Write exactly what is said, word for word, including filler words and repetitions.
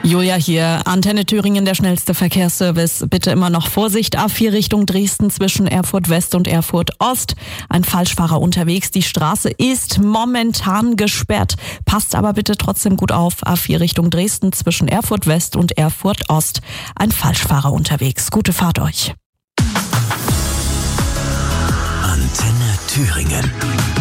Julia hier, Antenne Thüringen, der schnellste Verkehrsservice. Bitte immer noch Vorsicht, A vier Richtung Dresden zwischen Erfurt West und Erfurt Ost. Ein Falschfahrer unterwegs, die Straße ist momentan gesperrt. Passt aber bitte trotzdem gut auf, A vier Richtung Dresden zwischen Erfurt West und Erfurt Ost. Ein Falschfahrer unterwegs. Gute Fahrt euch. Antenne Thüringen.